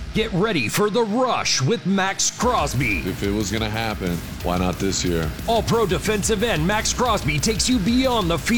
Get ready for The Rush with Max Crosby. If it was going to happen, why not this year? All-Pro defensive end Max Crosby takes you beyond the field